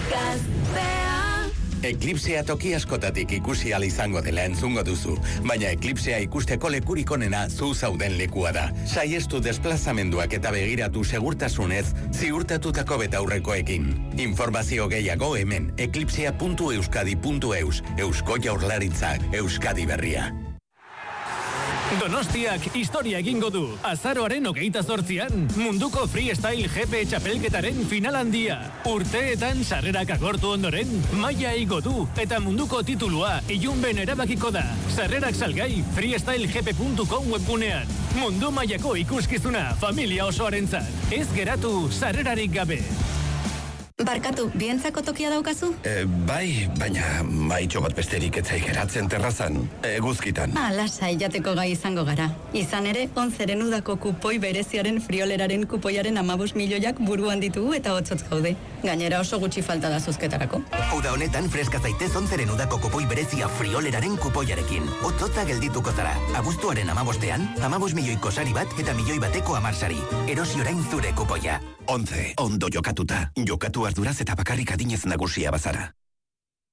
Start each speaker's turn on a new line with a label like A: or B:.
A: Gaztea.
B: Eklipsea toki askotatik ikusi ahal izango dela entzungo duzu, baina eklipsea ikusteko lekurik onena zu zauden lekua da. Saiestu desplazamenduak eta begiratu segurtasunez ziurtatutako betaurrekoekin. Informazio gehiago hemen eclipsea.euskadi.eus. Eusko Jaurlaritzak, Euskadi berria.
C: Donostiak historia egingo du. Azaroaren 28an, munduko freestyle GP txapelketaren final handia. Urteetan sarrerak agortu ondoren, maila igo du eta munduko titulua ilunben erabakiko da. Sarrerak salgai freestylegp.com webgunean. Mundu mailako ikuskizuna familia osoarentzat. Ez geratu sarrerarik gabe.
D: Barkatu, bientzako tokia daukazu?
E: Bai, baina maitxo bat besterik etzai geratzen terrazan, eguzkitan.
D: Lasai jateko gai izango gara. Izan ere, 11 udako kupoi bereziaren frioleraren kupoiaren 15 milioiak buruan ditugu eta hotzotz gaude. Gainera oso gutxi falta da zozketarako.
F: Uda honetan freska zaitez 11 udako kupoi berezia frioleraren kupoiarekin. Hotzotza geldituko zara. Abuztuaren 15ean, 15 milioiko sari bat eta milioi bateko 10 sari. Erosi orain zure kupoia.
E: 11, ondo jokatuta. Jokatu arduraz eta bakarrik adinez nagusia bazara.